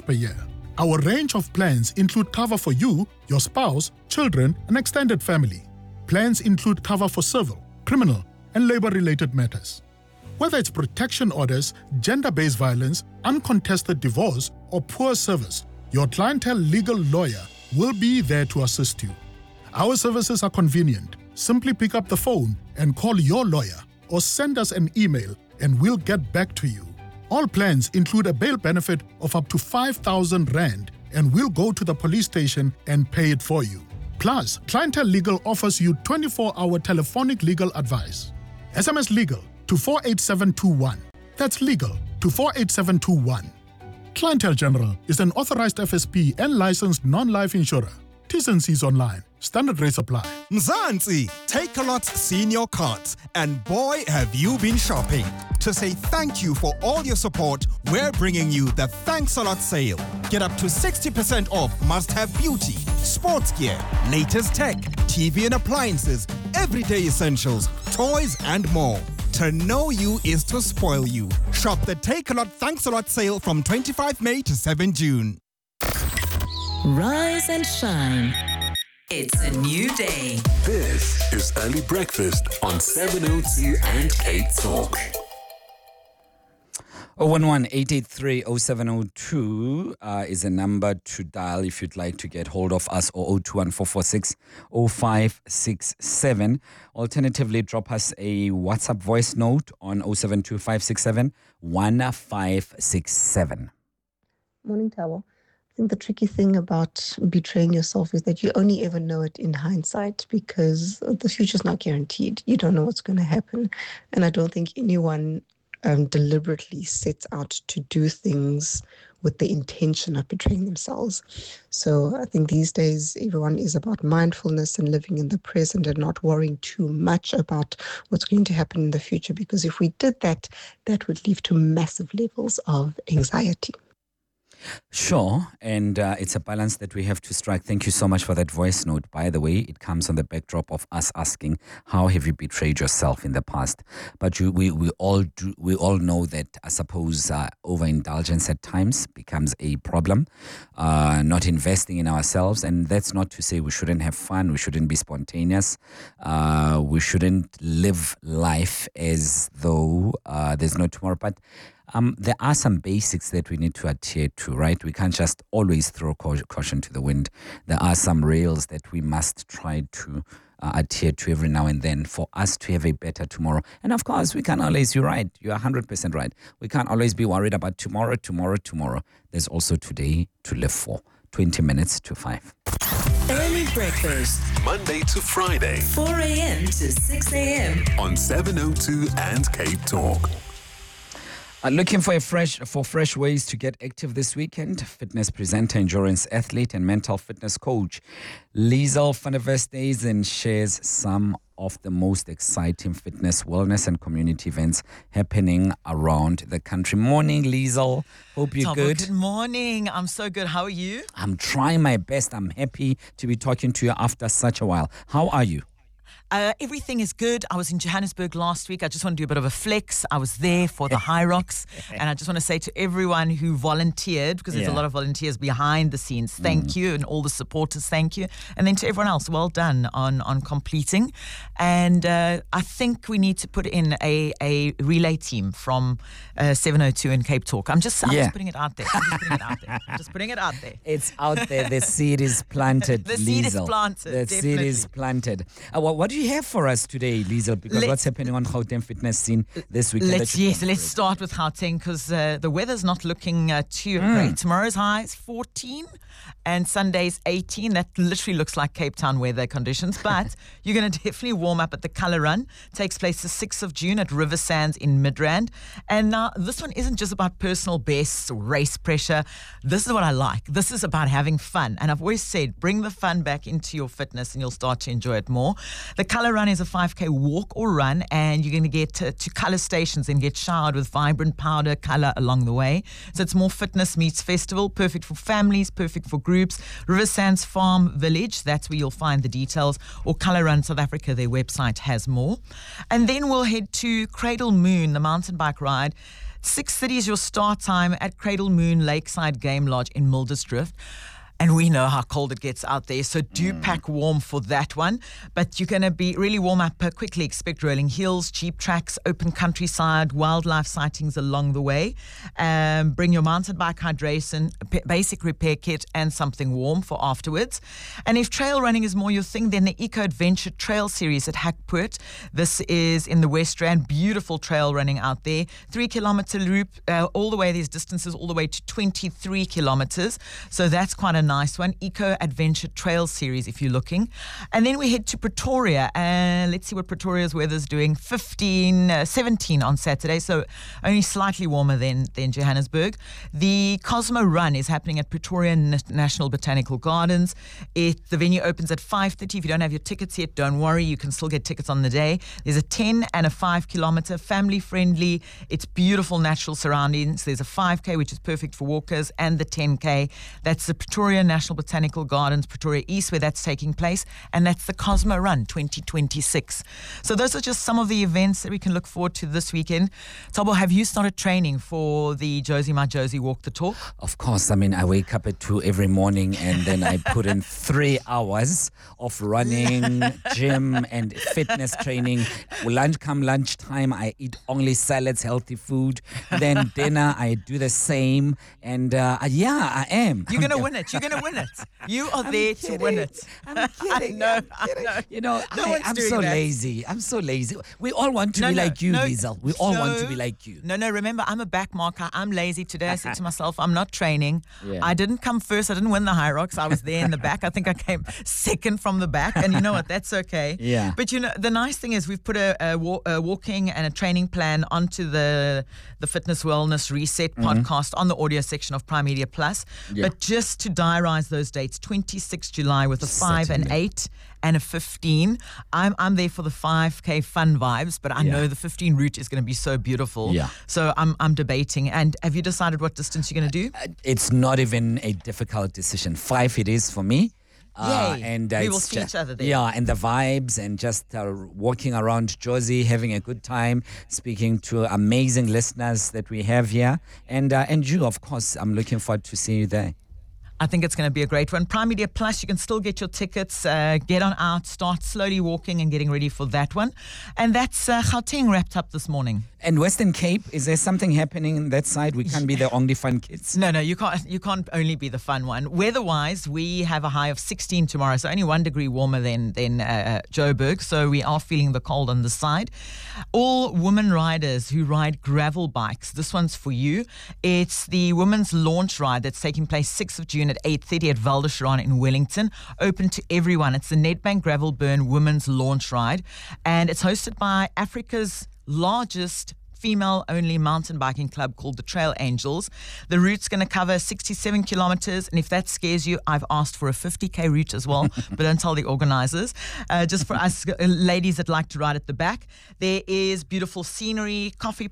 per year. Our range of plans include cover for you, your spouse, children, and extended family. Plans include cover for civil, criminal, and labor-related matters. Whether it's protection orders, gender-based violence, uncontested divorce, or poor service, your Clientele legal lawyer will be there to assist you. Our services are convenient. Simply pick up the phone and call your lawyer or send us an email and we'll get back to you. All plans include a bail benefit of up to 5,000 Rand and we'll go to the police station and pay it for you. Plus, Clientele Legal offers you 24-hour telephonic legal advice. SMS Legal to 48721. That's legal to 48721. Clientele General is an authorized FSP and licensed non-life insurer. T's and C's online. Standard rates apply. Mzansi, Takealot Senior Cards, and boy have you been shopping. To say thank you for all your support, we're bringing you the Thanks a Lot sale. Get up to 60% off must-have beauty, sports gear, latest tech, TV and appliances, everyday essentials, toys and more. To know you is to spoil you. Shop the Takealot Thanks a Lot sale from 25 May to 7 June. Rise and shine. It's a new day. This is Early Breakfast on 702 and Cape Talk. 011-883-0702 is a number to dial if you'd like to get hold of us, or 021-446-0567. Alternatively, drop us a WhatsApp voice note on 072-567-1567. Morning, Tabo. I think the tricky thing about betraying yourself is that you only ever know it in hindsight because the future's not guaranteed. You don't know what's going to happen. And I don't think anyone deliberately sets out to do things with the intention of betraying themselves. So I think these days everyone is about mindfulness and living in the present and not worrying too much about what's going to happen in the future, because if we did that, that would lead to massive levels of anxiety. Sure, and it's a balance that we have to strike. Thank you so much for that voice note. By the way, it comes on the backdrop of us asking, how have you betrayed yourself in the past? But we all know that, I suppose, overindulgence at times becomes a problem, not investing in ourselves. And that's not to say we shouldn't have fun, we shouldn't be spontaneous, we shouldn't live life as though there's no tomorrow. But there are some basics that we need to adhere to, right? We can't just always throw caution to the wind. There are some rails that we must try to adhere to every now and then for us to have a better tomorrow. And of course, we can't always, you're right, you're 100% right. We can't always be worried about tomorrow. There's also today to live for. 20 minutes to 5. Early breakfast. Monday to Friday. 4 a.m. to 6 a.m. on 702 and Cape Talk. Looking for fresh ways to get active this weekend? Fitness presenter, endurance athlete, and mental fitness coach Liesel van der Westhuizen shares some of the most exciting fitness, wellness, and community events happening around the country. Morning, Liesel. Hope you're good. Good morning. I'm so good. How are you? I'm trying my best. I'm happy to be talking to you after such a while. How are you? Everything is good. I was in Johannesburg last week. I just want to do a bit of a flex. I was there for the High Rocks. And I just want to say to everyone who volunteered, because there's a lot of volunteers behind the scenes, thank you. And all the supporters, thank you. And then to everyone else, well done on completing. And I think we need to put in a relay team from 702 and Cape Talk. I'm just putting it out there. I'm just putting it out there. It's out there. The seed is planted, The seed is Liesel. planted, The seed is planted. What do you have for us today, Liesel? Because what's happening on Gauteng fitness scene this weekend? Let's start with Gauteng, because the weather's not looking too great. Tomorrow's high is 14 and Sunday's 18. That literally looks like Cape Town weather conditions, but you're going to definitely warm up at the Colour Run. Takes place the 6th of June at River Sands in Midrand. And now this one isn't just about personal bests or race pressure. This is what I like. This is about having fun. And I've always said, bring the fun back into your fitness and you'll start to enjoy it more. The Colour Run is a 5K walk or run, and you're going to get to colour stations and get showered with vibrant powder colour along the way. So it's more fitness meets festival, perfect for families, perfect for groups. River Sands Farm Village, that's where you'll find the details, or Colour Run South Africa, their website has more. And then we'll head to Cradle Moon, the mountain bike ride. 6:30 is your start time at Cradle Moon Lakeside Game Lodge in Mildersdrift. And we know how cold it gets out there, so do pack warm for that one. But you're going to be really warm up quickly. Expect rolling hills, jeep tracks, open countryside, wildlife sightings along the way. Bring your mountain bike hydration, basic repair kit, and something warm for afterwards. And if trail running is more your thing, then the Eco Adventure Trail Series at Hackpoort. This is in the West Rand. Beautiful trail running out there. 3 kilometer loop, all the way, there's distances all the way to 23 kilometers. So that's quite a nice one. Eco Adventure Trail Series if you're looking. And then we head to Pretoria, and let's see what Pretoria's weather's doing. 17 on Saturday, so only slightly warmer than Johannesburg. The Cosmo Run is happening at Pretoria National Botanical Gardens. The venue opens at 5:30. If you don't have your tickets yet, don't worry, you can still get tickets on the day. There's a 10 and a 5 kilometer, family friendly. It's beautiful natural surroundings. There's a 5K, which is perfect for walkers, and the 10K. That's the Pretoria National Botanical Gardens, Pretoria East, where that's taking place, and that's the Cosmo Run 2026. So those are just some of the events that we can look forward to this weekend. Thabo, have you started training for the Josie My Josie Walk the Talk? Of course. I mean, I wake up at 2 every morning, and then I put in 3 hours of running, gym, and fitness training. Lunchtime, I eat only salads, healthy food. Then dinner, I do the same. And I am. You're going to win it. You're going to win it. You are there to win it. I'm kidding. I know. You know, I'm so lazy. I'm so lazy. We all want to be like you, Liesl. We all want to be like you. No, remember, I'm a back marker. I'm lazy today. I said to myself, I'm not training. Yeah. I didn't come first. I didn't win the High Rocks. I was there in the back. I think I came second from the back. And you know what? That's okay. Yeah. But you know, the nice thing is we've put a walking and a training plan onto the Fitness Wellness Reset podcast on the audio section of Prime Media Plus. Yeah. But just to diarise those dates, 26 July with a 5 and 8 and a 15. I'm there for the 5K fun vibes, but I know the 15 route is going to be so beautiful. Yeah. So I'm debating. And have you decided what distance you're going to do? It's not even a difficult decision. 5 it is for me. Yay. And we will see each other there. Yeah, and the vibes and just walking around Josie, having a good time, speaking to amazing listeners that we have here. And you, of course, I'm looking forward to seeing you there. I think it's going to be a great one. Prime Media Plus, you can still get your tickets. Get on out, start slowly walking and getting ready for that one. And that's Gauteng wrapped up this morning. And Western Cape, is there something happening on that side? We can't be the only fun kids. No, you can't only be the fun one. Weather-wise, we have a high of 16 tomorrow, so only 1 degree warmer than Joburg. So we are feeling the cold on the side. All women riders who ride gravel bikes, this one's for you. It's the women's launch ride that's taking place 6th of June at 8:30 at Val de Charon in Wellington. Open to everyone. It's the Nedbank Gravel Burn Women's Launch Ride, and it's hosted by Africa's largest female-only mountain biking club called the Trail Angels. The route's going to cover 67 kilometers, and if that scares you, I've asked for a 50k route as well, but don't tell the organizers. Just for us ladies that like to ride at the back. There is beautiful scenery, coffee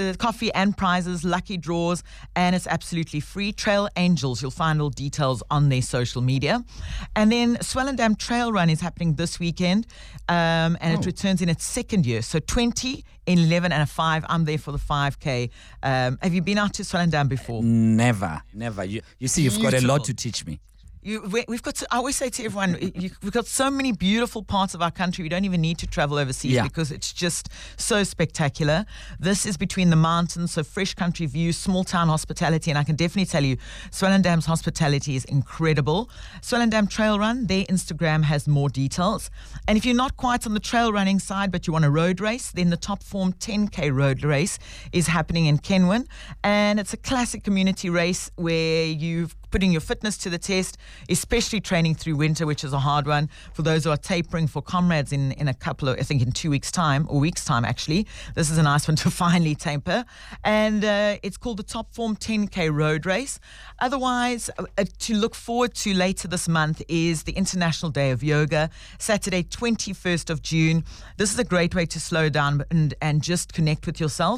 and prizes, lucky draws, and it's absolutely free. Trail Angels, you'll find all details on their social media. And then Swellendam Trail Run is happening this weekend, and it returns in its second year. So 20, 11 and a 5. I'm there for the 5K. Have you been out to Swellendam before? Never. You see, you've got a lot to teach me. We've got. I always say to everyone, we've got so many beautiful parts of our country. We don't even need to travel overseas because it's just so spectacular. This is between the mountains, so fresh country views, small town hospitality, and I can definitely tell you, Swellendam's hospitality is incredible. Swellendam Trail Run, their Instagram has more details. And if you're not quite on the trail running side, but you want a road race, then the Top Form 10K road race is happening in Kenwyn, and it's a classic community race where you've putting your fitness to the test, especially training through winter, which is a hard one. For those who are tapering for comrades in a couple of, I think in 2 weeks' time, or weeks' time actually, this is a nice one to finally taper. And it's called the Top Form 10K Road Race. Otherwise, to look forward to later this month is the International Day of Yoga, Saturday 21st of June. This is a great way to slow down and just connect with yourself.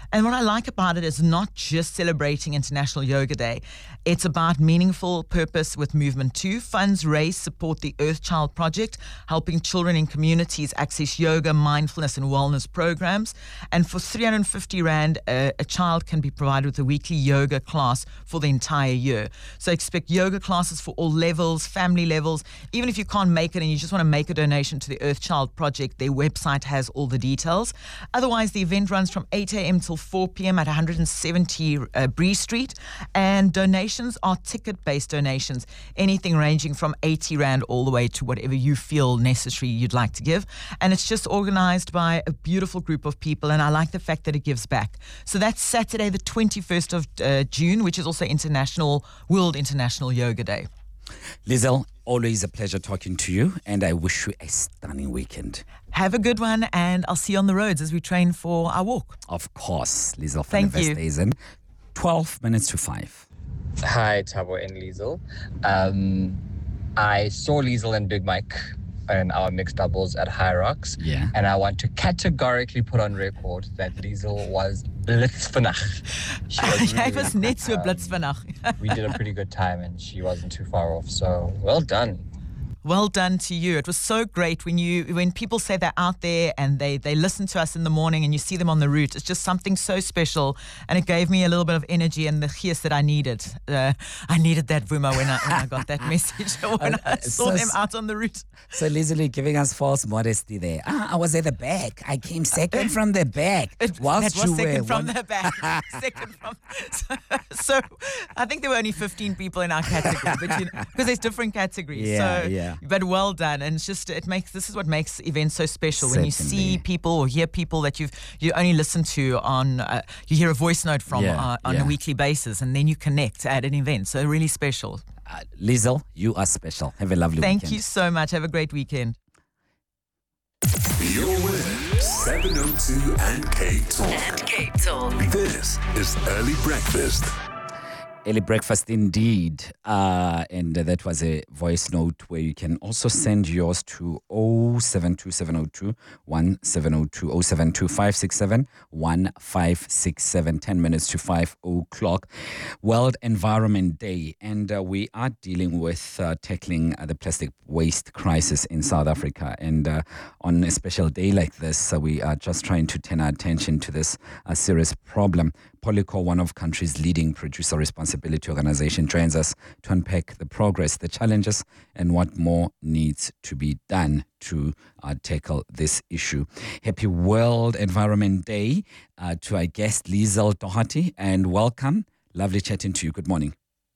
And what I like about it is not just celebrating International Yoga Day. It's about meaningful purpose with movement too. Funds raised support the Earthchild Project, helping children in communities access yoga, mindfulness and wellness programs. And for 350 Rand, a child can be provided with a weekly yoga class for the entire year. So expect yoga classes for all levels, family levels. Even if you can't make it and you just want to make a donation to the Earthchild Project, their website has all the details. Otherwise, the event runs from 8 a.m. till 4 p.m. at 170 Bree Street. And donations are ticket-based donations, anything ranging from 80 Rand all the way to whatever you feel necessary you'd like to give. And it's just organized by a beautiful group of people, and I like the fact that it gives back. So that's Saturday, the 21st of June, which is also World International Yoga Day. Liezl, always a pleasure talking to you, and I wish you a stunning weekend. Have a good one, and I'll see you on the roads as we train for our walk. Of course, Liezl van Thank der you. Westhuizen. 12 minutes to 5. Hi, Thabo and Liezl. I saw Liezl and Big Mike in our mixed doubles at High Rocks. Yeah. And I want to categorically put on record that Liezl was blitzvernach. Jy was net so blits vandag. We did a pretty good time and she wasn't too far off. So well done. Well done to you. It was so great when people say they're out there and they listen to us in the morning and you see them on the route. It's just something so special, and it gave me a little bit of energy and the gees that I needed. I needed that Vuma when I got that message when I saw them out on the route. So Liezl giving us false modesty there. I was at the back. I came second from the back. That was second from the back. Second from. So I think there were only 15 people in our category, but because there's different categories. Yeah. But well done, and it's just this is what makes events so special. When you see people or hear people that you only listen to on you hear a voice note from on a weekly basis, and then you connect at an event. So really special. Liezl, you are special. Have a lovely weekend. Thank you so much. Have a great weekend. You're with 702 and Cape Talk. This is Early Breakfast. Early breakfast indeed. And that was a voice note where you can also send yours to 072702 1702 072 567 1567, 10 minutes to 5 o'clock. World Environment Day. And we are dealing with tackling the plastic waste crisis in South Africa. And on a special day like this, we are just trying to turn our attention to this serious problem. Polycor, one of country's leading producer responsibility organization, joins us to unpack the progress, the challenges, and what more needs to be done to tackle this issue. Happy World Environment Day to our guest, Liezl Doherty, and welcome. Lovely chatting to you. Good morning.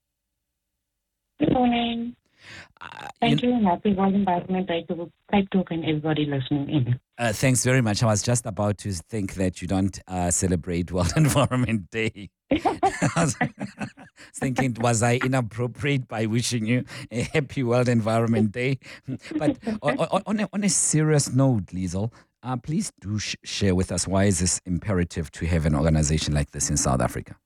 Good morning. Thank you, and happy World Environment Day to Cape Talk and everybody listening in. Thanks very much. I was just about to think that you don't celebrate World Environment Day. I was thinking, was I inappropriate by wishing you a happy World Environment Day? But on a serious note, Liezl, please do share with us, why is this imperative to have an organization like this in South Africa?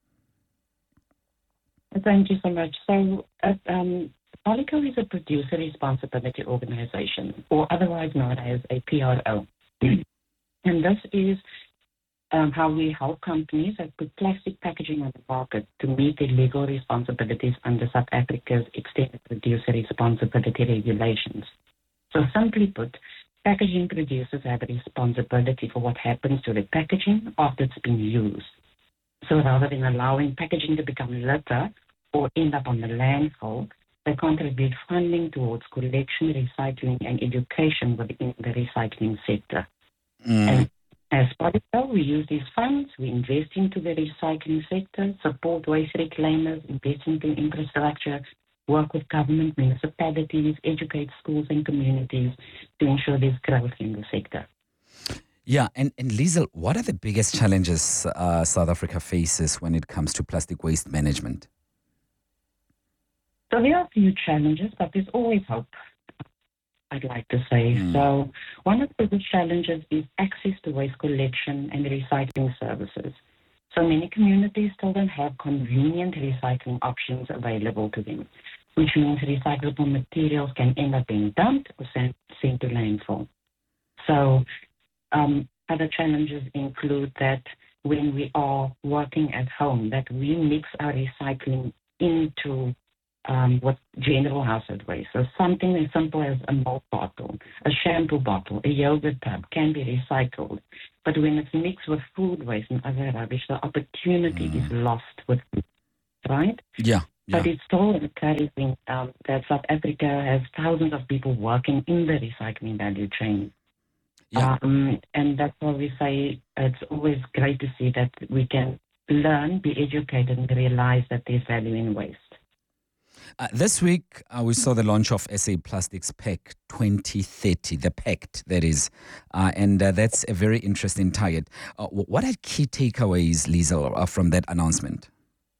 Thank you so much. So, Polycor is a producer responsibility organization, or otherwise known as a PRO. And this is how we help companies that put plastic packaging on the market to meet their legal responsibilities under South Africa's extended producer responsibility regulations. So simply put, packaging producers have a responsibility for what happens to the packaging after it's been used. So rather than allowing packaging to become litter or end up on the landfill, they contribute funding towards collection, recycling, and education within the recycling sector. And as Polycor, we use these funds, we invest into the recycling sector, support waste reclaimers, invest into infrastructure, work with government, municipalities, educate schools and communities to ensure there's growth in the sector. Yeah, and Liezl, what are the biggest challenges South Africa faces when it comes to plastic waste management? So there are a few challenges, but there's always hope, I'd like to say. So one of the biggest challenges is access to waste collection and recycling services. So many communities still don't have convenient recycling options available to them, which means recyclable materials can end up being dumped or sent to landfill. So other challenges include that when we are working at home, that we mix our recycling into what general household waste. So something as simple as a milk bottle, a shampoo bottle, a yogurt tub can be recycled. But when it's mixed with food waste and other rubbish, the opportunity is lost with food, right? Yeah. But it's still encouraging that South Africa has thousands of people working in the recycling value chain. Yeah. And that's why we say it's always great to see that we can learn, be educated, and realize that there's value in waste. This week, we saw the launch of SA Plastics Pact 2030, the pact that is, and that's a very interesting target. What are key takeaways, Liesl, from that announcement?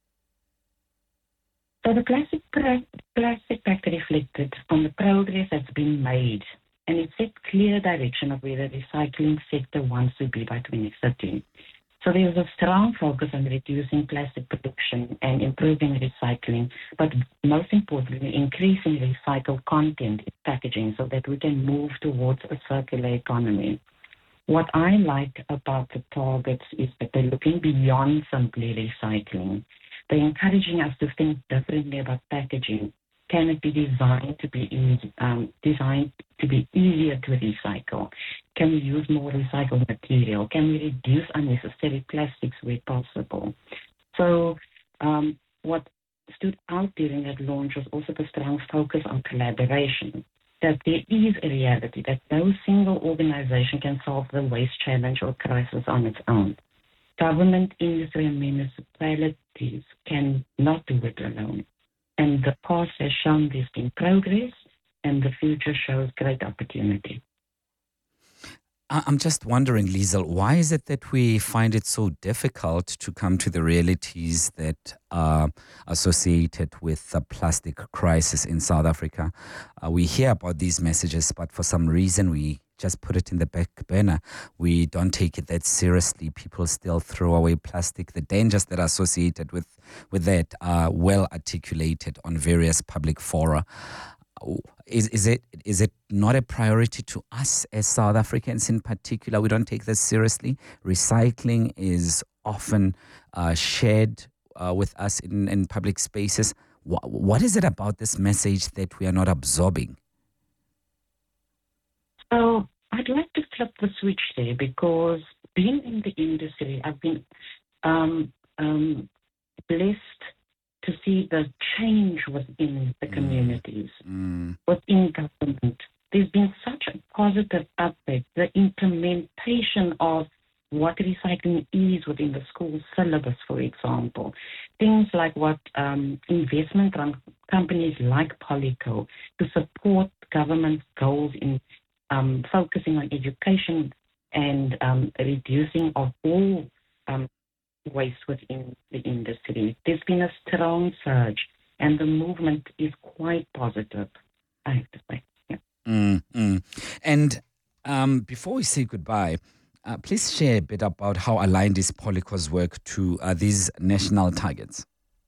So the Plastic Pact reflected on the progress that's been made, and it set clear direction of where the recycling sector wants to be by 2030. So there's a strong focus on reducing plastic production and improving recycling, but most importantly, increasing recycled content in packaging so that we can move towards a circular economy. What I like about the targets is that they're looking beyond simply recycling. They're encouraging us to think differently about packaging. Can it be designed to be easier to recycle? Can we use more recycled material? Can we reduce unnecessary plastics where possible? So what stood out during that launch was also the strong focus on collaboration, that there is a reality that no single organization can solve the waste challenge or crisis on its own. Government, industry, and municipalities cannot do it alone. And the past has shown this in progress, and the future shows great opportunity. I'm just wondering, Liesl, why is it that we find it so difficult to come to the realities that are associated with the plastic crisis in South Africa? We hear about these messages, but for some reason we just put it in the back burner. We don't take it that seriously. People still throw away plastic. The dangers that are associated with that are well articulated on various public fora. Is it not a priority to us as South Africans in particular? We don't take this seriously. Recycling is often shared with us in public spaces. What is it about this message that we are not absorbing? So I'd like to flip the switch there, because being in the industry, I've been blessed to see the change within the communities, within government. There's been such a positive uptake. The implementation of what recycling is within the school syllabus, for example. Things like what investment companies like Polyco to support government goals in focusing on education and reducing of all waste within the industry. There's been a strong surge, and the movement is quite positive, I have to say. Yeah. And before we say goodbye, please share a bit about how aligned is Polyco's work to these national targets.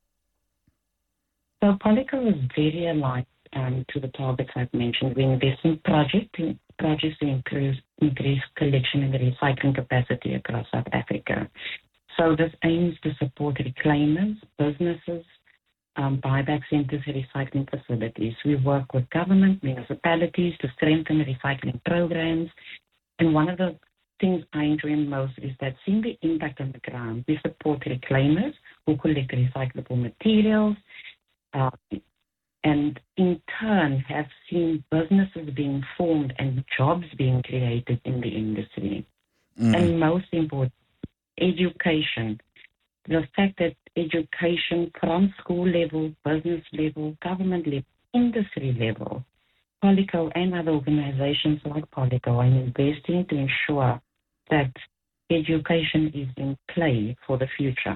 So Polyco is very aligned to the targets I've mentioned. We invest in projects to increase collection and recycling capacity across South Africa. So this aims to support reclaimers, businesses, buyback centers, and recycling facilities. We work with government, municipalities to strengthen recycling programs. And one of the things I enjoy most is that seeing the impact on the ground. We support reclaimers who collect recyclable materials, and in turn have seen businesses being formed and jobs being created in the industry. And most important, education. The fact that education from school level, business level, government level, industry level, Polyco and other organizations like Polyco are investing to ensure that education is in play for the future.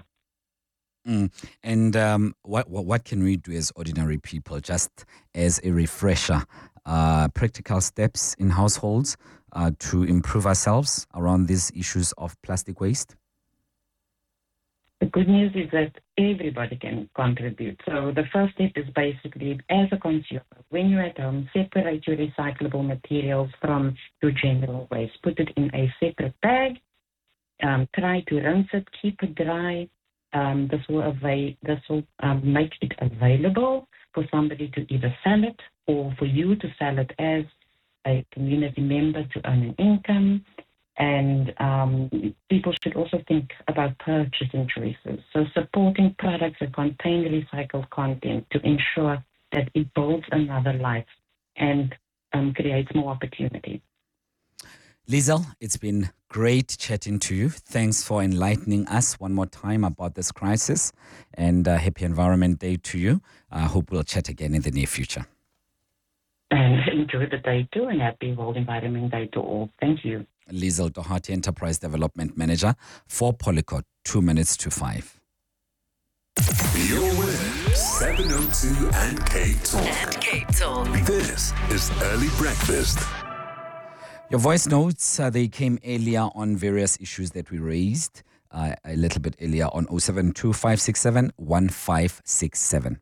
And what can we do as ordinary people, just as a refresher? Practical steps in households to improve ourselves around these issues of plastic waste? The good news is that everybody can contribute. So the first step is basically, as a consumer, when you're at home, separate your recyclable materials from your general waste. Put it in a separate bag Try to rinse it, keep it dry. This will make it available for somebody to either sell it or for you to sell it as a community member to earn an income. And people should also think about purchasing choices. So supporting products that contain recycled content to ensure that it builds another life and creates more opportunity. Liesl, it's been great chatting to you. Thanks for enlightening us one more time about this crisis, and happy Environment Day to you. I hope we'll chat again in the near future. And enjoy the day too, and happy World Environment Day to all. Thank you. Liesl Doherty, Enterprise Development Manager for Polycot, 2 minutes to 5. You're with 702 and Cape Talk. This is Early Breakfast. Your voice notes, they came earlier on various issues that we raised a little bit earlier on 072-567-1567.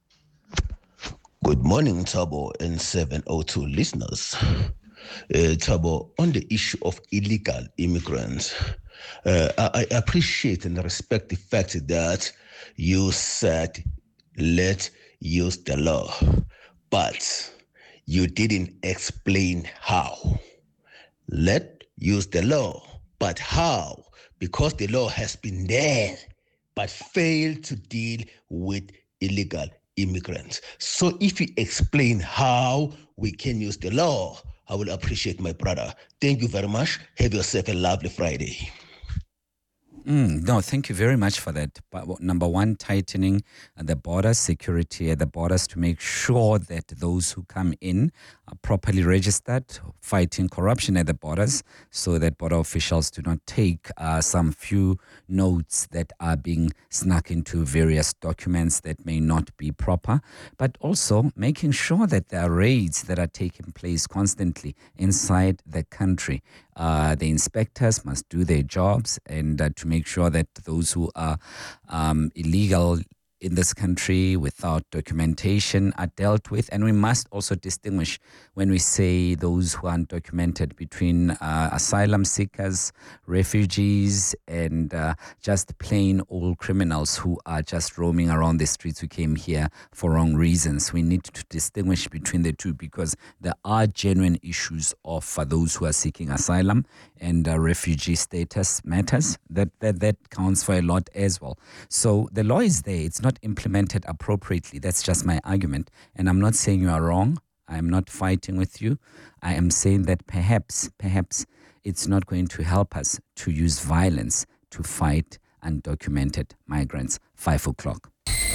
Good morning, Thabo and 702 listeners. Thabo, on the issue of illegal immigrants, I appreciate and respect the fact that you said, let's use the law, but you didn't explain how. Let's use the law, but how? Because the law has been there, but failed to deal with illegal immigrants. So if you explain how we can use the law, I will appreciate my brother. Thank you very much. Have yourself a lovely Friday. No, thank you very much for that. But number one, tightening the borders, security at the borders to make sure that those who come in are properly registered, fighting corruption at the borders so that border officials do not take some few notes that are being snuck into various documents that may not be proper, but also making sure that there are raids that are taking place constantly inside the country. The inspectors must do their jobs and to make sure that those who are illegal in this country without documentation are dealt with. And we must also distinguish when we say those who are undocumented between asylum seekers, refugees, and just plain old criminals who are just roaming around the streets who came here for wrong reasons. We need to distinguish between the two because there are genuine issues of those who are seeking asylum and refugee status matters. That counts for a lot as well. So the law is there. It's not implemented appropriately. That's just my argument. And I'm not saying you are wrong. I'm not fighting with you. I am saying that perhaps it's not going to help us to use violence to fight undocumented migrants. 5 o'clock.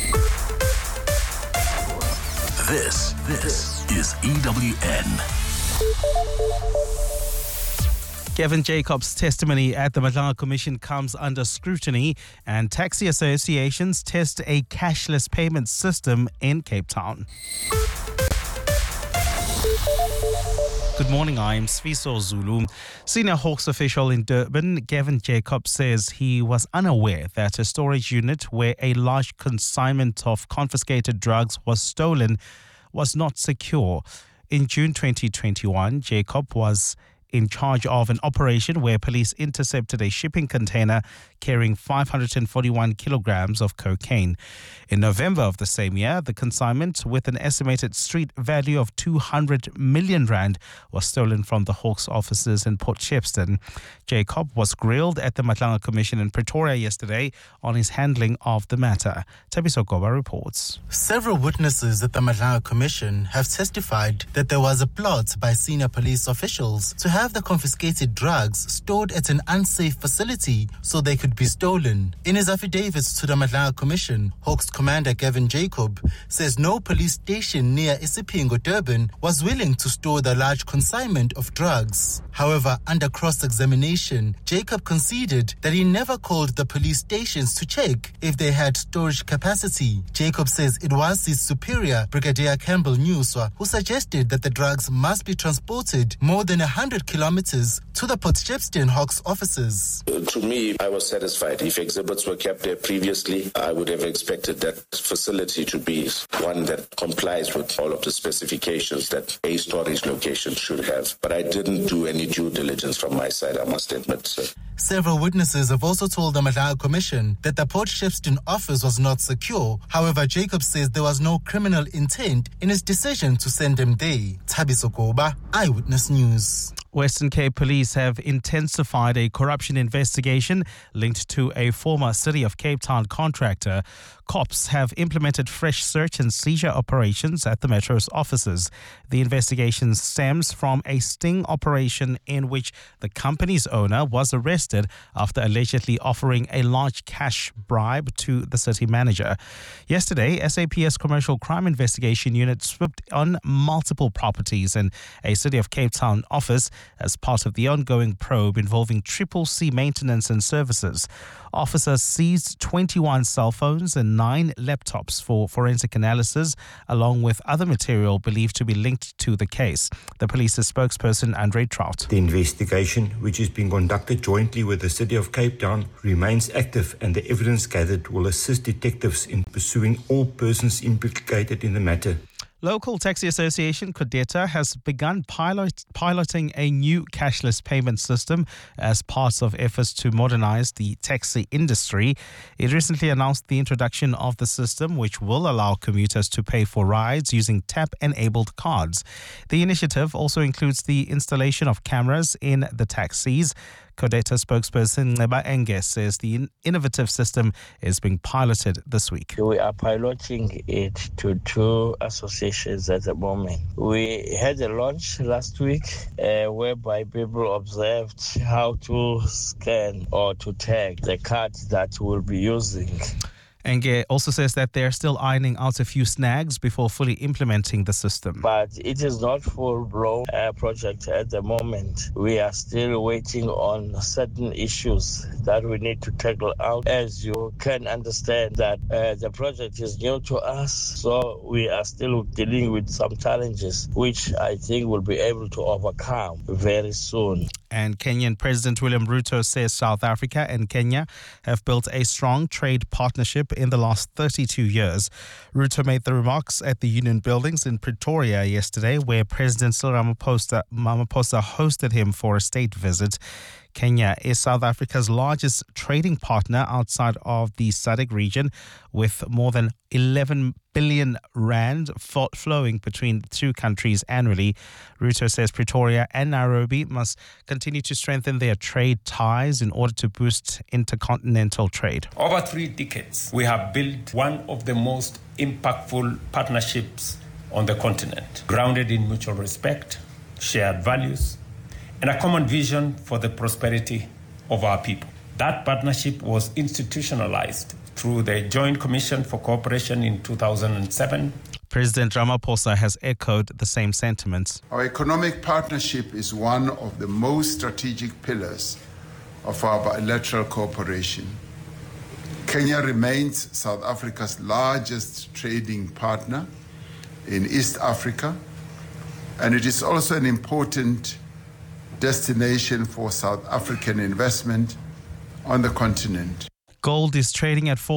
This is EWN. Kevin Jacobs' testimony at the Madlanga Commission comes under scrutiny, and taxi associations test a cashless payment system in Cape Town. Good morning, I'm Sfiso Zulu. Senior Hawks official in Durban, Kevin Jacobs, says he was unaware that a storage unit where a large consignment of confiscated drugs was stolen was not secure. In June 2021, Jacob was in charge of an operation where police intercepted a shipping container carrying 541 kilograms of cocaine. In November of the same year, the consignment, with an estimated street value of 200 million rand, was stolen from the Hawks offices in Port Shepstone. Jacob was grilled at the Madlanga Commission in Pretoria yesterday on his handling of the matter. Tabiso Goba reports. Several witnesses at the Madlanga Commission have testified that there was a plot by senior police officials to have the confiscated drugs stored at an unsafe facility so they could be stolen. In his affidavits to the Madlanga Commission, Hawks Commander Kevin Jacob says no police station near Isipingo, Durban was willing to store the large consignment of drugs. However, under cross-examination, Jacob conceded that he never called the police stations to check if they had storage capacity. Jacob says it was his superior, Brigadier Campbell Newswa, who suggested that the drugs must be transported more than 100 kilometers to the Port Shepstone Hawks offices. To me, I was satisfied. If exhibits were kept there previously, I would have expected that facility to be one that complies with all of the specifications that a storage location should have. But I didn't do any due diligence from my side, I must admit, sir. Several witnesses have also told the Madlayo Commission that the Port Shepstone office was not secure. However, Jacob says there was no criminal intent in his decision to send him there. Thabiso Koba, Eyewitness News. Western Cape Police have intensified a corruption investigation linked to a former City of Cape Town contractor. Cops have implemented fresh search and seizure operations at the Metro's offices. The investigation stems from a sting operation in which the company's owner was arrested after allegedly offering a large cash bribe to the city manager. Yesterday, SAPS Commercial Crime Investigation Unit swooped on multiple properties and a City of Cape Town office as part of the ongoing probe involving Triple C maintenance and services. Officers seized 21 cell phones and 9 laptops for forensic analysis, along with other material believed to be linked to the case. The police's spokesperson, Andre Trout. The investigation, which is being conducted jointly with the City of Cape Town, remains active, and the evidence gathered will assist detectives in pursuing all persons implicated in the matter. Local Taxi Association Codeta has begun piloting a new cashless payment system as part of efforts to modernize the taxi industry. It recently announced the introduction of the system, which will allow commuters to pay for rides using tap-enabled cards. The initiative also includes the installation of cameras in the taxis. Codeta spokesperson Neba Enge says the innovative system is being piloted this week. We are piloting it to 2 associations at the moment. We had a launch last week whereby people observed how to scan or to tag the cards that we'll be using. Enge also says that they're still ironing out a few snags before fully implementing the system. But it is not full-blown project at the moment. We are still waiting on certain issues that we need to tackle out. As you can understand that the project is new to us, so we are still dealing with some challenges, which I think we'll be able to overcome very soon. And Kenyan President William Ruto says South Africa and Kenya have built a strong trade partnership in the last 32 years. Ruto made the remarks at the Union Buildings in Pretoria yesterday, where President Cyril Ramaphosa hosted him for a state visit. Kenya is South Africa's largest trading partner outside of the SADC region, with more than 11 billion rand flowing between the two countries annually. Ruto says Pretoria and Nairobi must continue to strengthen their trade ties in order to boost intercontinental trade. Over 3 decades, we have built one of the most impactful partnerships on the continent, grounded in mutual respect, shared values, and a common vision for the prosperity of our people. That partnership was institutionalized through the Joint Commission for Cooperation in 2007. President Ramaphosa has echoed the same sentiments. Our economic partnership is one of the most strategic pillars of our bilateral cooperation. Kenya remains South Africa's largest trading partner in East Africa, and it is also an important destination for South African investment on the continent. Gold is trading at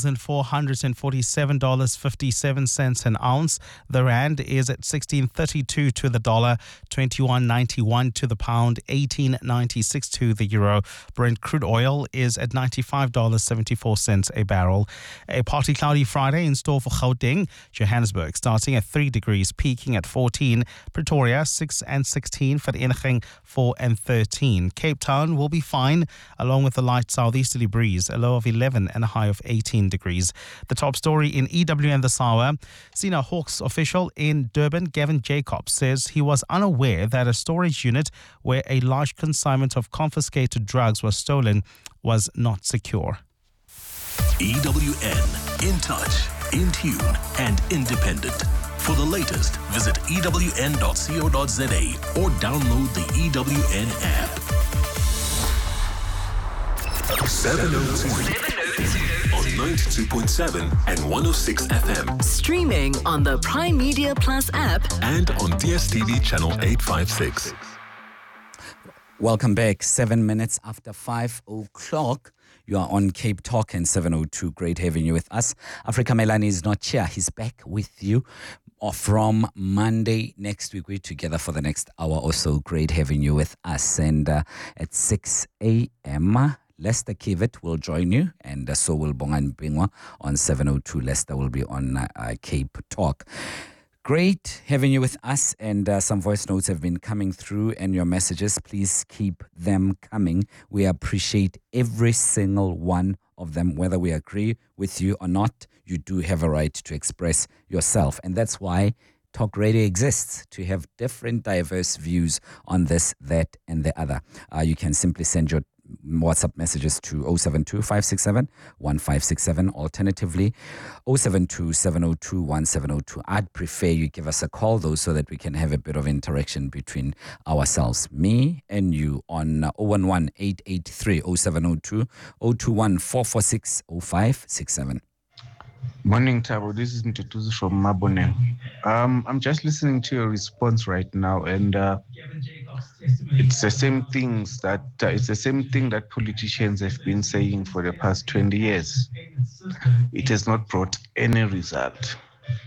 $4,447.57 an ounce. The rand is at 16.32 to the dollar, 21.91 to the pound, 18.96 to the euro. Brent crude oil is at $95.74 a barrel. A partly cloudy Friday in store for Gauteng. Johannesburg starting at 3 degrees, peaking at 14. Pretoria 6 and 16. Vereeniging 4 and 13. Cape Town will be fine, along with a light southeasterly breeze, a low of 11 and a high of 18 degrees. The top story in EWN this hour. Senior Hawks official in Durban, Gavin Jacobs, says he was unaware that a storage unit where a large consignment of confiscated drugs was stolen was not secure. EWN, in touch, in tune, and independent. For the latest, visit ewn.co.za or download the EWN app. 702 on 92.7 and 106 FM. Streaming on the Prime Media Plus app and on DSTV channel 856. Welcome back. 7 minutes after 5 o'clock. You are on Cape Talk and 702. Great having you with us. Africa Melanie is not here. He's back with you from Monday next week. We're together for the next hour or so. Great having you with us. And at 6 a.m., Lester Kivett will join you, and so will Bongan Bingwa on 702. Lester will be on Cape Talk. Great having you with us, and some voice notes have been coming through, and your messages, please keep them coming. We appreciate every single one of them, whether we agree with you or not. You do have a right to express yourself, and that's why Talk Radio exists, to have different, diverse views on this, that, and the other. You can simply send your WhatsApp messages to 072-567-1567. Alternatively, 072-702-1702. I'd prefer you give us a call, though, so that we can have a bit of interaction between ourselves, me and you, on 011-883-0702, 021-446-0567. Morning, Tabo. This is Mtutuzi from Maboneng. I'm just listening to your response right now, and it's the same things that it's the same thing that politicians have been saying for the past 20 years. It has not brought any result.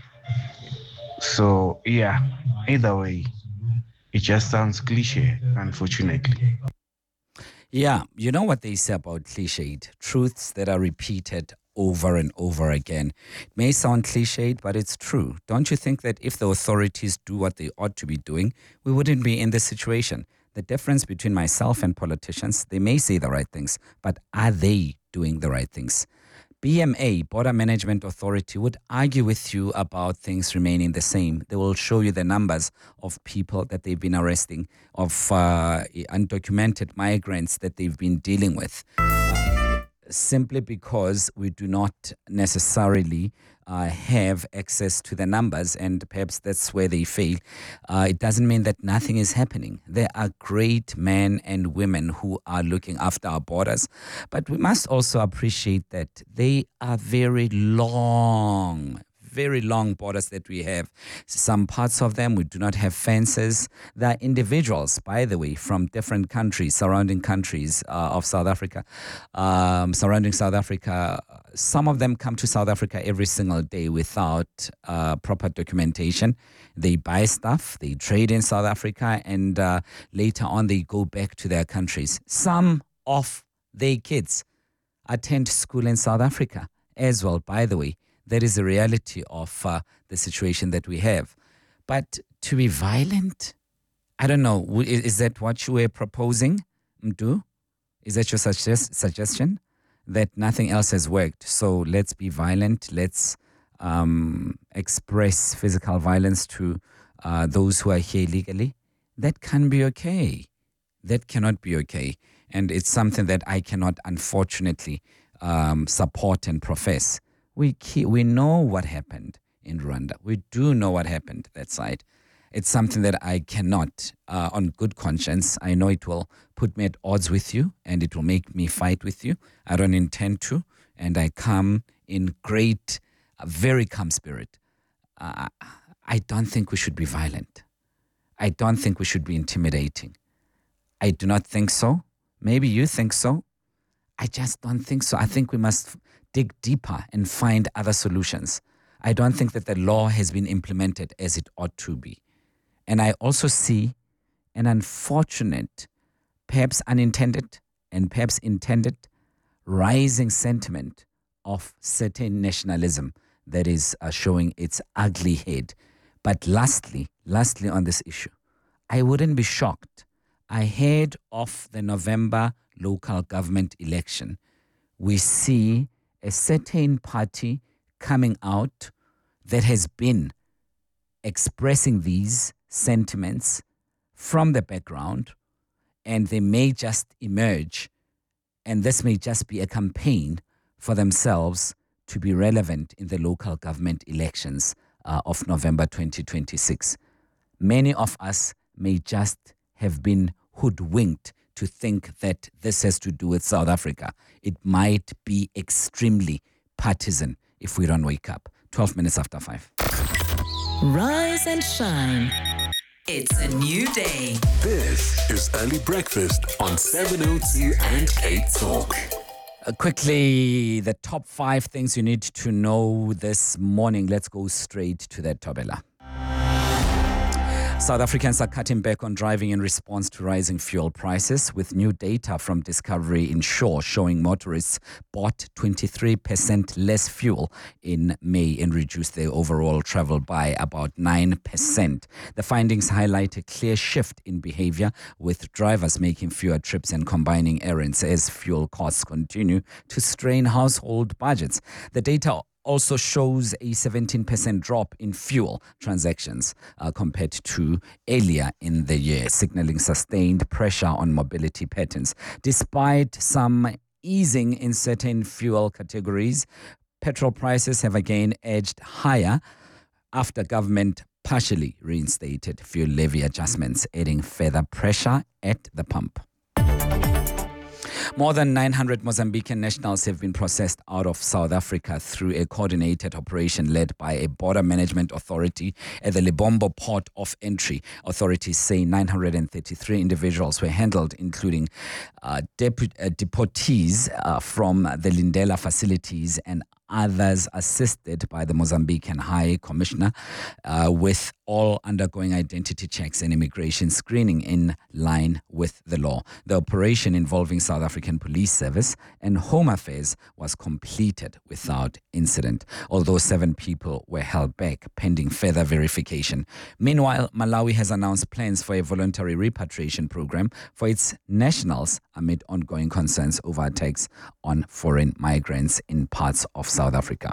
So yeah, either way, it just sounds cliche, unfortunately. Yeah, you know what they say about cliched truths that are repeated over and over again. It may sound cliched, but it's true. Don't you think that if the authorities do what they ought to be doing, we wouldn't be in this situation? The difference between myself and politicians, they may say the right things, but are they doing the right things? BMA, Border Management Authority, would argue with you about things remaining the same. They will show you the numbers of people that they've been arresting, of undocumented migrants that they've been dealing with. Simply because we do not necessarily have access to the numbers, and perhaps that's where they fail. It doesn't mean that nothing is happening. There are great men and women who are looking after our borders, but we must also appreciate that they are very long borders that we have. Some parts of them, we do not have fences. There are individuals, by the way, from different countries, surrounding countries of South Africa, surrounding South Africa. Some of them come to South Africa every single day without proper documentation. They buy stuff, they trade in South Africa, and later on they go back to their countries. Some of their kids attend school in South Africa as well, by the way. That is the reality of the situation that we have. But to be violent, I don't know, is that what you were proposing, Mdu? Is that your suggestion? That nothing else has worked, so let's be violent, let's express physical violence to those who are here illegally? That can be okay. That cannot be okay. And it's something that I cannot, unfortunately, support and profess. We know what happened in Rwanda. We do know what happened that side. It's something that I cannot, on good conscience, I know it will put me at odds with you and it will make me fight with you. I don't intend to, and I come in very calm spirit. I don't think we should be violent. I don't think we should be intimidating. I do not think so. Maybe you think so. I just don't think so. I think we must dig deeper and find other solutions. I don't think that the law has been implemented as it ought to be. And I also see an unfortunate, perhaps unintended and perhaps intended, rising sentiment of certain nationalism that is showing its ugly head. But lastly on this issue, I wouldn't be shocked. Ahead of the November local government election, we see a certain party coming out that has been expressing these sentiments from the background, and they may just emerge, and this may just be a campaign for themselves to be relevant in the local government elections of November 2026. Many of us may just have been hoodwinked to think that this has to do with South Africa. It might be extremely partisan if we don't wake up. 12 minutes after 5. Rise and shine. It's a new day. This is Early Breakfast on 702 and Cape Talk. Quickly, the top 5 things you need to know this morning. Let's go straight to that, Tobela. South Africans are cutting back on driving in response to rising fuel prices, with new data from Discovery Insure showing motorists bought 23% less fuel in May and reduced their overall travel by about 9%. The findings highlight a clear shift in behavior, with drivers making fewer trips and combining errands as fuel costs continue to strain household budgets. The data also shows a 17% drop in fuel transactions compared to earlier in the year, signaling sustained pressure on mobility patterns. Despite some easing in certain fuel categories, petrol prices have again edged higher after government partially reinstated fuel levy adjustments, adding further pressure at the pump. More than 900 Mozambican nationals have been processed out of South Africa through a coordinated operation led by a border management authority at the Lebombo port of entry. Authorities say 933 individuals were handled, including deportees from the Lindela facilities and others assisted by the Mozambican High Commissioner, with all undergoing identity checks and immigration screening in line with the law. The operation, involving South African Police Service and Home Affairs, was completed without incident, although 7 people were held back pending further verification. Meanwhile, Malawi has announced plans for a voluntary repatriation program for its nationals amid ongoing concerns over attacks on foreign migrants in parts of South Africa.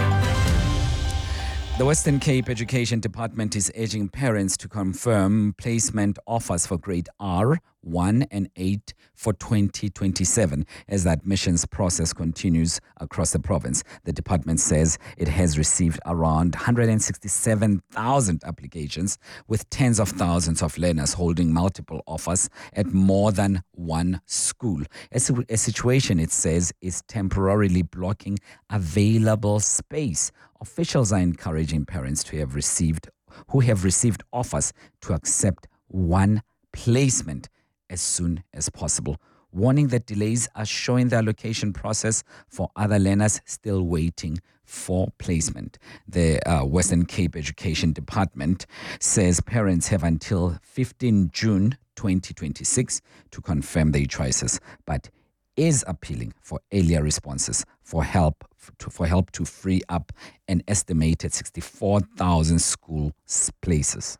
The Western Cape Education Department is urging parents to confirm placement offers for grade R, 1 and 8 for 2027 as the admissions process continues across the province. The department says it has received around 167,000 applications, with tens of thousands of learners holding multiple offers at more than one school. A situation, it says, is temporarily blocking available space. Officials are encouraging parents who have received offers to accept one placement as soon as possible, warning that delays are showing the allocation process for other learners still waiting for placement. The Western Cape Education Department says parents have until 15 June 2026 to confirm their choices, but is appealing for earlier responses for help to free up an estimated 64,000 school places.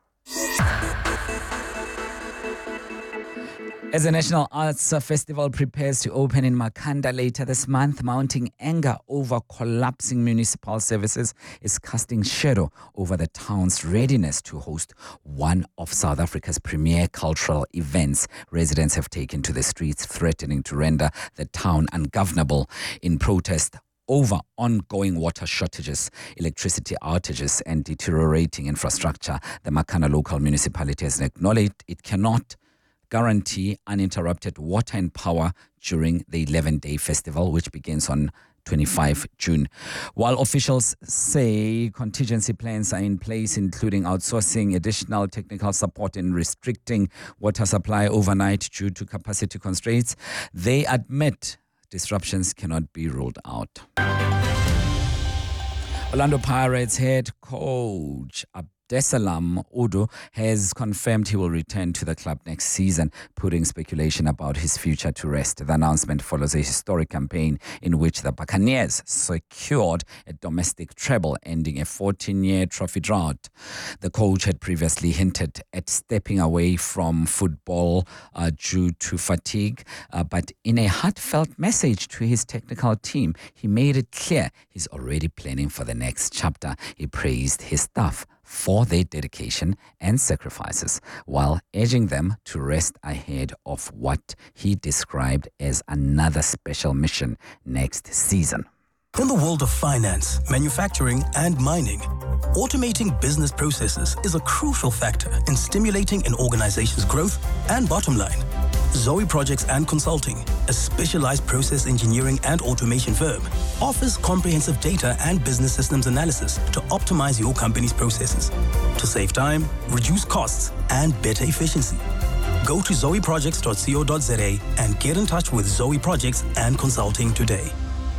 As the National Arts Festival prepares to open in Makhanda later this month, mounting anger over collapsing municipal services is casting shadow over the town's readiness to host one of South Africa's premier cultural events. Residents have taken to the streets, threatening to render the town ungovernable in protest over ongoing water shortages, electricity outages, and deteriorating infrastructure. The Makhanda local municipality has acknowledged it cannot guarantee uninterrupted water and power during the 11-day festival, which begins on 25 June. While officials say contingency plans are in place, including outsourcing additional technical support and restricting water supply overnight due to capacity constraints, they admit disruptions cannot be ruled out. Orlando Pirates head coach Abdesalam Udo has confirmed he will return to the club next season, putting speculation about his future to rest. The announcement follows a historic campaign in which the Buccaneers secured a domestic treble, ending a 14-year trophy drought. The coach had previously hinted at stepping away from football due to fatigue, but in a heartfelt message to his technical team, he made it clear he's already planning for the next chapter. He praised his staff for their dedication and sacrifices, while urging them to rest ahead of what he described as another special mission next season. In the world of finance, manufacturing, and mining, automating business processes is a crucial factor in stimulating an organization's growth and bottom line. Zoe Projects and Consulting, a specialized process engineering and automation firm, offers comprehensive data and business systems analysis to optimize your company's processes, to save time, reduce costs, and better efficiency. Go to zoeprojects.co.za and get in touch with Zoe Projects and Consulting today.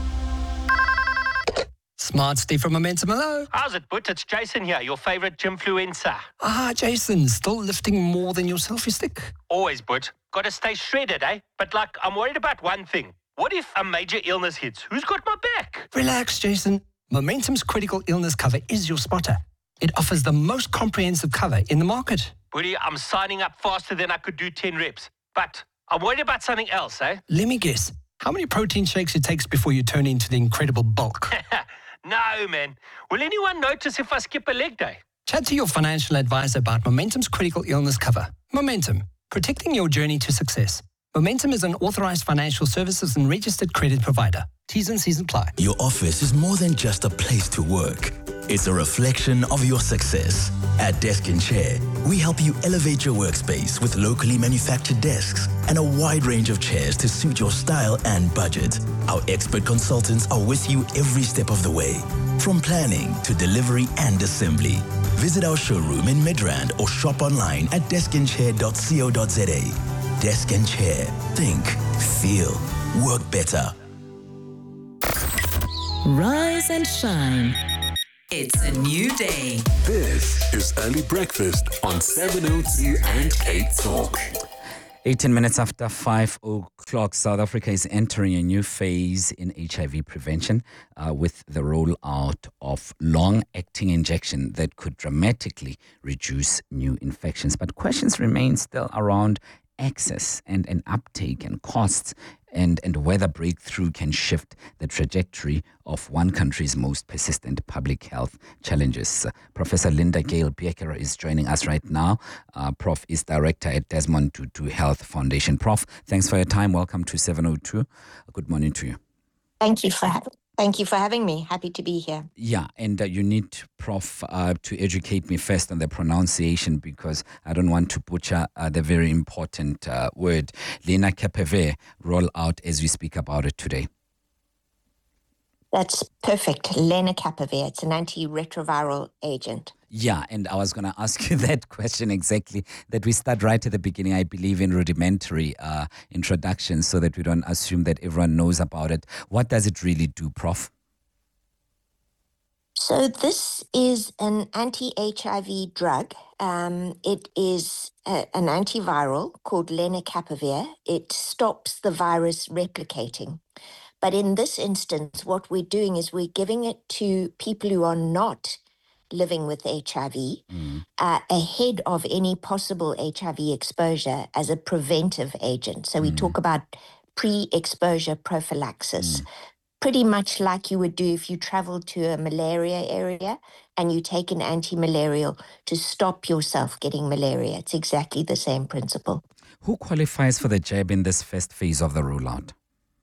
Smart Steve from Momentum, hello. How's it, But? It's Jason here, your favorite gymfluencer. Jason, still lifting more than your selfie stick? Always, But. Got to stay shredded, eh? But, I'm worried about one thing. What if a major illness hits? Who's got my back? Relax, Jason. Momentum's critical illness cover is your spotter. It offers the most comprehensive cover in the market. Buddy, I'm signing up faster than I could do 10 reps. But I'm worried about something else, eh? Let me guess. How many protein shakes it takes before you turn into the incredible bulk? No, man. Will anyone notice if I skip a leg day? Chat to your financial advisor about Momentum's critical illness cover. Momentum, protecting your journey to success. Momentum is an authorized financial services and registered credit provider. T's and C's apply. Your office is more than just a place to work. It's a reflection of your success. At Desk and Chair, we help you elevate your workspace with locally manufactured desks and a wide range of chairs to suit your style and budget. Our expert consultants are with you every step of the way, from planning to delivery and assembly. Visit our showroom in Midrand or shop online at deskandchair.co.za. Desk and Chair. Think, feel, work better. Rise and shine. It's a new day. This is Early Breakfast on 702 and Cape Talk. 18 minutes after 5 o'clock, South Africa is entering a new phase in HIV prevention with the rollout of long-acting injection that could dramatically reduce new infections. But questions remain still around access and uptake and costs and whether breakthrough can shift the trajectory of one country's most persistent public health challenges. Professor Linda Gale Becker is joining us right now. Prof is director at Desmond Tutu Health Foundation. Prof, thanks for your time. Welcome to 702. Good morning to you. Thank you for having me. Happy to be here. Yeah, and you need, Prof, to educate me first on the pronunciation because I don't want to butcher the very important word. Lenacapavir roll out as we speak about it today. That's perfect. Lenacapavir. It's an antiretroviral agent. Yeah, and I was going to ask you that question exactly, that we start right at the beginning. I believe in rudimentary introductions so that we don't assume that everyone knows about it. What does it really do, Prof? So this is an anti-HIV drug. It is an antiviral called lenacapavir. It stops the virus replicating. But in this instance, what we're doing is we're giving it to people who are not living with HIV ahead of any possible HIV exposure as a preventive agent. So we talk about pre-exposure prophylaxis, pretty much like you would do if you travel to a malaria area and you take an anti-malarial to stop yourself getting malaria. It's exactly the same principle. Who qualifies for the jab in this first phase of the rollout?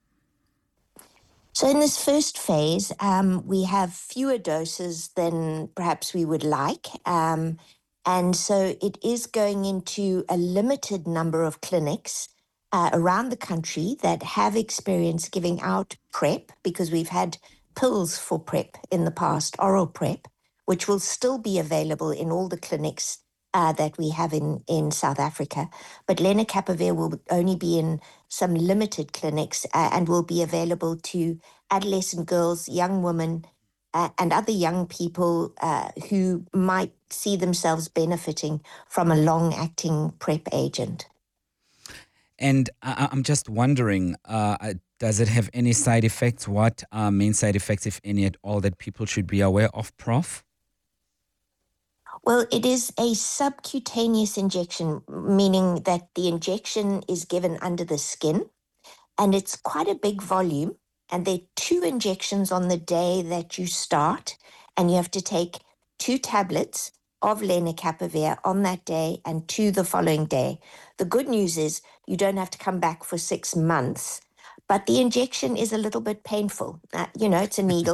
So in this first phase, we have fewer doses than perhaps we would like. And so it is going into a limited number of clinics around the country that have experience giving out PrEP, because we've had pills for PrEP in the past, oral PrEP, which will still be available in all the clinics that we have in South Africa. But lenacapavir will only be in some limited clinics and will be available to adolescent girls, young women, and other young people who might see themselves benefiting from a long-acting PrEP agent. And I'm just wondering, does it have any side effects? What are main side effects, if any at all, that people should be aware of, Prof? Well, it is a subcutaneous injection, meaning that the injection is given under the skin, and it's quite a big volume. And there are 2 injections on the day that you start, and you have to take 2 tablets of lenacapavir on that day and 2 the following day. The good news is you don't have to come back for 6 months, but the injection is a little bit painful. It's a needle,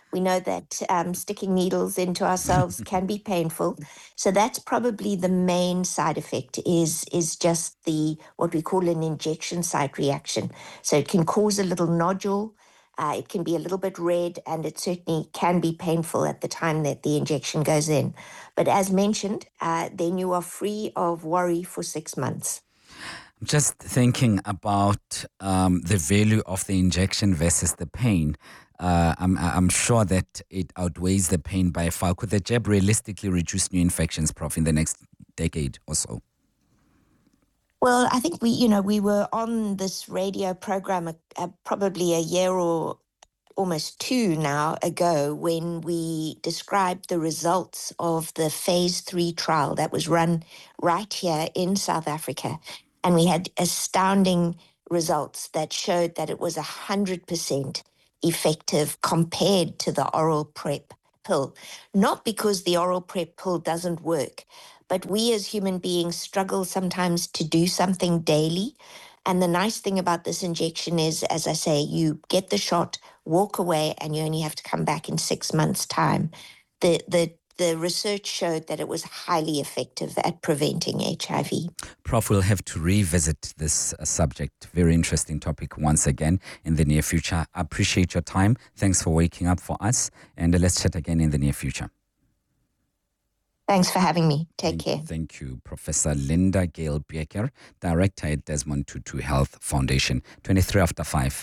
We know that sticking needles into ourselves can be painful. So that's probably the main side effect is just what we call an injection site reaction. So it can cause a little nodule. It can be a little bit red, and it certainly can be painful at the time that the injection goes in. But as mentioned, then you are free of worry for 6 months. Just thinking about the value of the injection versus the pain. I'm sure that it outweighs the pain by far. Could the jab realistically reduce new infections, Prof, in the next decade or so? Well, I think we were on this radio program probably a year or almost 2 now ago when we described the results of the phase 3 trial that was run right here in South Africa. And we had astounding results that showed that it was 100% effective compared to the oral PrEP pill. Not because the oral PrEP pill doesn't work, but we as human beings struggle sometimes to do something daily. And the nice thing about this injection is, as I say, you get the shot, walk away, and you only have to come back in 6 months' time. The research showed that it was highly effective at preventing HIV. Prof, we'll have to revisit this subject. Very interesting topic once again in the near future. I appreciate your time. Thanks for waking up for us. And let's chat again in the near future. Thanks for having me. Take care. Thank you, Professor Linda Gale Becker, Director at Desmond Tutu Health Foundation. 23 after 5.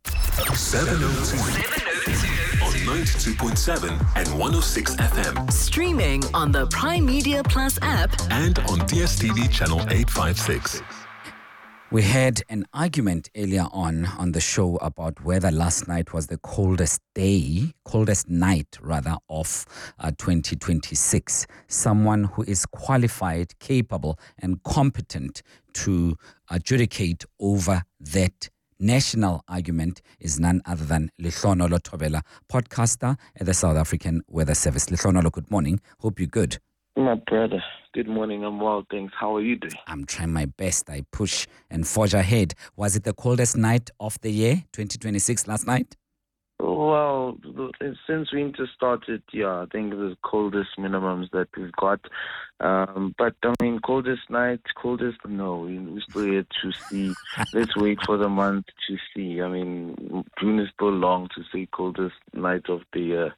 702. On 92.7 and 106 FM. Streaming on the Prime Media Plus app And on DSTV channel 856. We had an argument earlier on the show about whether last night was the coldest night of 2026. Someone who is qualified, capable, and competent to adjudicate over that national argument is none other than Lehloonolo Thobela, podcaster at the South African Weather Service. Lehloonolo, good morning. Hope you're good. My brother, good morning. I'm well, thanks. How are you doing? I'm trying my best. I push and forge ahead. Was it the coldest night of the year, 2026, last night? Well, since winter started, I think the coldest minimums that we've got. But, coldest night, no. We're still yet to see. Let's wait for the month to see. June is still long to see coldest night of the year.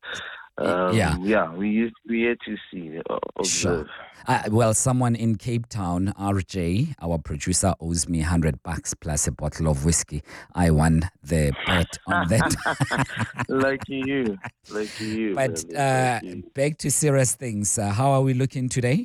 We yet to see. Sure. Well, someone in Cape Town, RJ, our producer, owes me $100 plus a bottle of whiskey. I won the bet on that. Lucky you. But back to serious things. How are we looking today?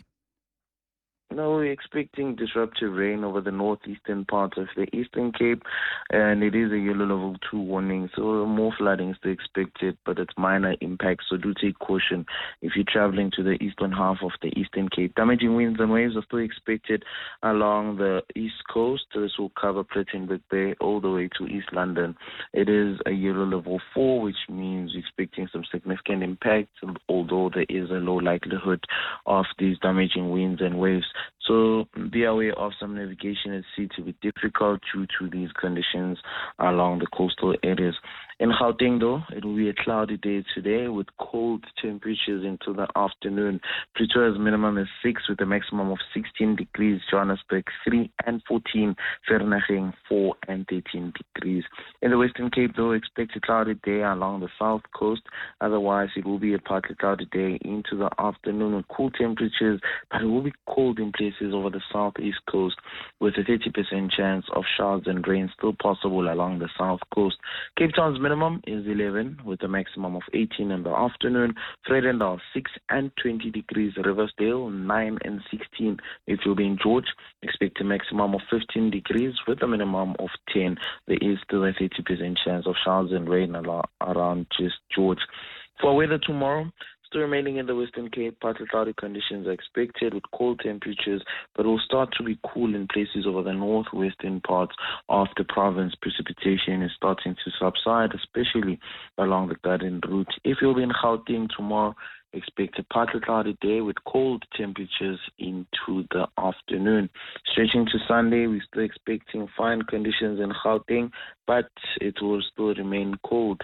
No, we're expecting disruptive rain over the northeastern part of the Eastern Cape, and it is a yellow level 2 warning, so more flooding is expected, but it's minor impacts, so do take caution if you're traveling to the eastern half of the Eastern Cape. Damaging winds and waves are still expected along the east coast. This will cover Plettenberg Bay all the way to East London. It is a yellow level 4, which means we're expecting some significant impacts, although there is a low likelihood of these damaging winds and waves. So be aware of some navigation at sea to be difficult due to these conditions along the coastal areas. In Gauteng, though, it will be a cloudy day today with cold temperatures into the afternoon. Pretoria's minimum is 6 with a maximum of 16 degrees. Johannesburg 3 and 14. Vereeniging 4 and 13 degrees. In the Western Cape, though, expect a cloudy day along the south coast. Otherwise, it will be a partly cloudy day into the afternoon with cool temperatures, but it will be cold in places over the southeast coast with a 30% chance of showers and rain still possible along the south coast. Cape Town's minimum is 11 with a maximum of 18 in the afternoon. Vredendal 6 and 20 degrees. Riversdale 9 and 16. If you'll be in George, expect a maximum of 15 degrees with a minimum of 10. There is still a 30% chance of showers and rain around just George. For weather tomorrow, still remaining in the Western Cape, partly cloudy conditions are expected with cold temperatures, but will start to be cool in places over the northwestern parts of the province. Precipitation is starting to subside, especially along the Garden Route. If you'll be in Gauteng tomorrow, expect a partly cloudy day with cold temperatures into the afternoon. Stretching to Sunday, we're still expecting fine conditions in Gauteng, but it will still remain cold.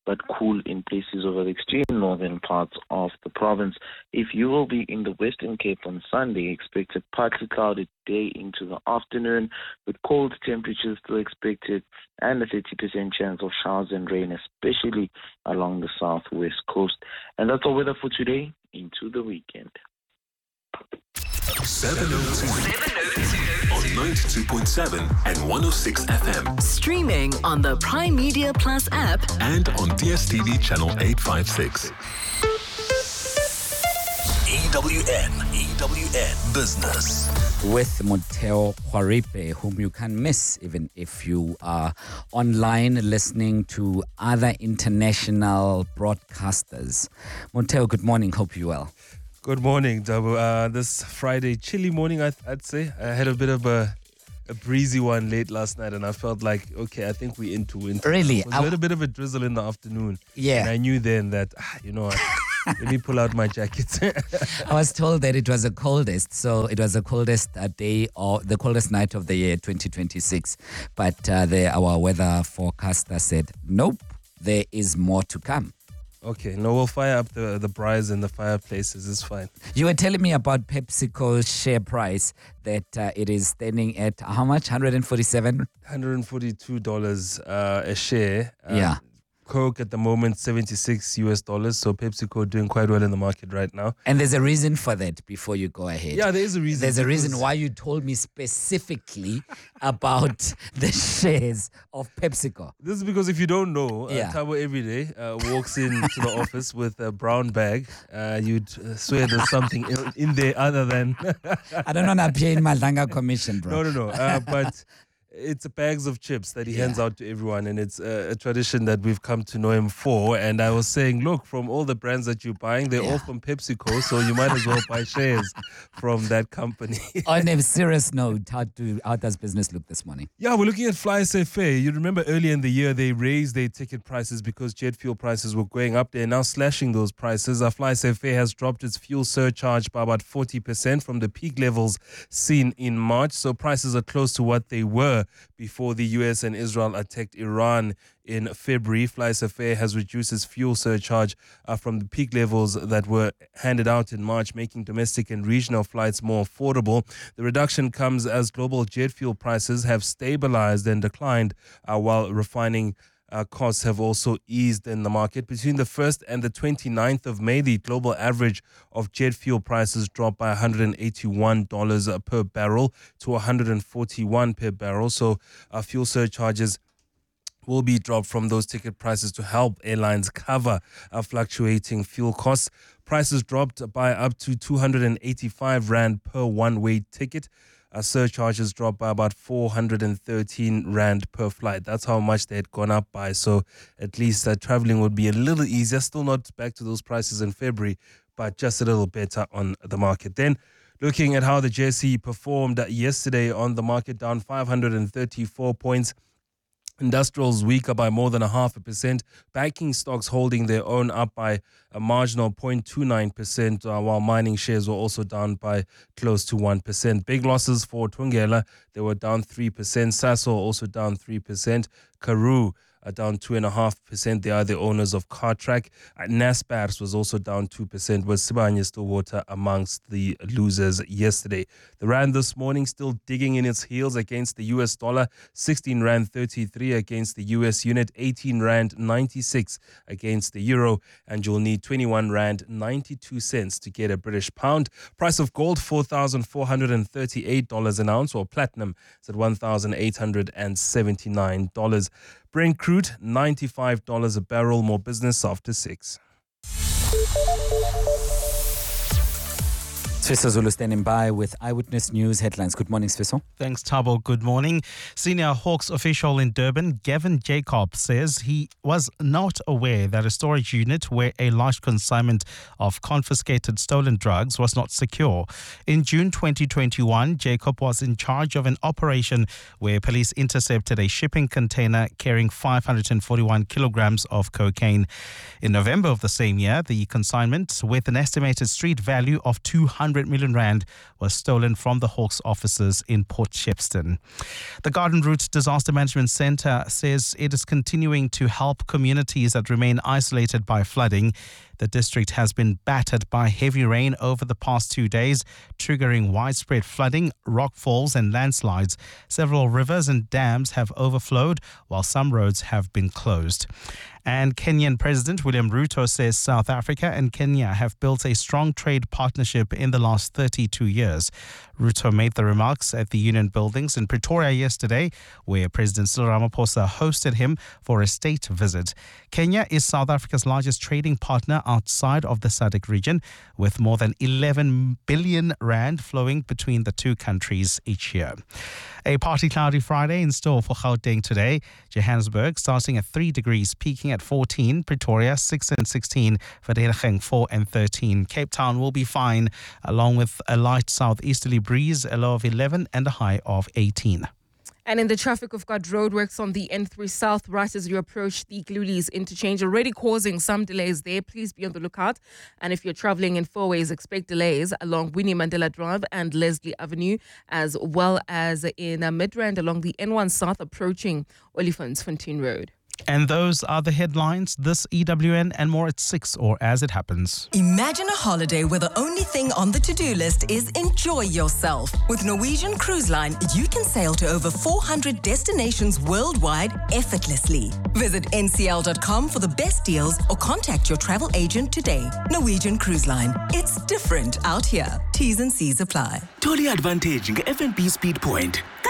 but cool in places over the extreme northern parts of the province. If you will be in the Western Cape on Sunday, expect a partly clouded day into the afternoon with cold temperatures still expected and a 30% chance of showers and rain, especially along the southwest coast. And that's all weather for today into the weekend. 702 on 92.7 and 106 FM. Streaming on the Prime Media Plus app And on DSTV channel 856. EWN Business. With Monteo Huaripe, whom you can miss even if you are online listening to other international broadcasters. Monteo, good morning. Hope you're well. Good morning, Dabu. This Friday, chilly morning, I'd say. I had a bit of a breezy one late last night, and I felt like, okay, I think we're into winter. Really? I had a bit of a drizzle in the afternoon. Yeah. And I knew then that, you know, let me pull out my jacket. I was told that it was the coldest, so it was the coldest day or the coldest night of the year 2026. But our weather forecaster said, nope, there is more to come. Okay, no, we'll fire up the braais and the fireplaces. It's fine. You were telling me about PepsiCo's share price, that it is standing at how much? $147? $142 a share. Yeah. Coke at the moment, $76 US. So PepsiCo doing quite well in the market right now. And there's a reason for that before you go ahead. Yeah, there is a reason. There's a reason why you told me specifically about the shares of PepsiCo. This is because if you don't know, Yeah. Tabo every day walks into the office with a brown bag. You'd swear there's something in there other than... I don't want to pay in Malanga commission, bro. No. But it's bags of chips that he hands out to everyone, and it's a tradition that we've come to know him for. And I was saying, look, from all the brands that you're buying, they're all from PepsiCo, so you might as well buy shares from that company. On a serious note, how does business look this morning? Yeah, we're looking at FlySafair. You remember earlier in the year, they raised their ticket prices because jet fuel prices were going up. They're now slashing those prices. FlySafair has dropped its fuel surcharge by about 40% from the peak levels seen in March. So prices are close to what they were before the US and Israel attacked Iran in February. FlySafair has reduced its fuel surcharge from the peak levels that were handed out in March, making domestic and regional flights more affordable. The reduction comes as global jet fuel prices have stabilized and declined, while refining costs have also eased in the market. Between the 1st and the 29th of May, the global average of jet fuel prices dropped by $181 per barrel to $141 per barrel. So fuel surcharges will be dropped from those ticket prices to help airlines cover fluctuating fuel costs. Prices dropped by up to 285 Rand per one-way ticket. Surcharges dropped by about 413 Rand per flight. That's how much they had gone up by. So at least traveling would be a little easier. Still not back to those prices in February, but just a little better on the market. Then looking at how the JSE performed yesterday on the market, down 534 points. Industrials weaker by more than 0.5%. Banking stocks holding their own, up by a marginal 0.29%, while mining shares were also down by close to 1%. Big losses for Thungela. They were down 3%. Sasol also down 3%. Karoo down 2.5%. They are the owners of Cartrack. Naspers was also down 2%, with Sibanye-Stillwater amongst the losers yesterday. The Rand this morning still digging in its heels against the US dollar, 16 Rand 33 against the US unit, 18 Rand 96 against the euro, and you'll need 21 Rand 92 cents to get a British pound. Price of gold, $4,438 an ounce, or platinum is at $1,879. Brent crude, $95 a barrel. More business after 6. Sfiso Zulu standing by with Eyewitness News headlines. Good morning, Sfiso. Thanks, Thabo. Good morning. Senior Hawks official in Durban, Gavin Jacob, says he was not aware that a storage unit where a large consignment of confiscated stolen drugs was not secure. In June 2021, Jacob was in charge of an operation where police intercepted a shipping container carrying 541 kilograms of cocaine. In November of the same year, the consignment, with an estimated street value of 200 100 million rand was stolen from the Hawks offices in Port Shepstone. The Garden Route Disaster Management Centre says it is continuing to help communities that remain isolated by flooding. The district has been battered by heavy rain over the past 2 days, triggering widespread flooding, rockfalls and landslides. Several rivers and dams have overflowed, while some roads have been closed. And Kenyan President William Ruto says South Africa and Kenya have built a strong trade partnership in the last 32 years. Ruto made the remarks at the Union Buildings in Pretoria yesterday, where President Cyril Ramaphosa hosted him for a state visit. Kenya is South Africa's largest trading partner outside of the SADC region, with more than 11 billion rand flowing between the two countries each year. A partly cloudy Friday in store for Gauteng today. Johannesburg starting at 3 degrees, peaking at 14. Pretoria 6 and 16. Vereeniging 4 and 13. Cape Town will be fine, along with a light southeasterly breeze, a low of 11 and a high of 18. And in the traffic, we've got roadworks on the N3 South right as you approach the Glulies interchange, already causing some delays there. Please be on the lookout. And if you're traveling in four-ways, expect delays along Winnie Mandela Drive and Leslie Avenue, as well as in Midrand along the N1 South approaching Olifantsfontein Road. And those are the headlines. This EWN and more at 6 or as it happens. Imagine a holiday where the only thing on the to-do list is enjoy yourself. With Norwegian Cruise Line, you can sail to over 400 destinations worldwide effortlessly. Visit ncl.com for the best deals or contact your travel agent today. Norwegian Cruise Line. It's different out here. T's and C's apply. Totally advantage nge-FNB Speed Point.